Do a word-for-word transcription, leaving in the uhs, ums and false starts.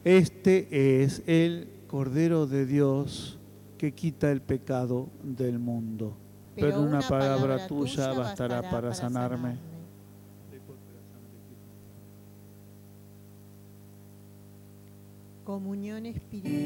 Este es el Cordero de Dios que quita el pecado del mundo. Pero, Pero una, una palabra, palabra tuya bastará, bastará para sanarme. sanarme. Comunión espiritual.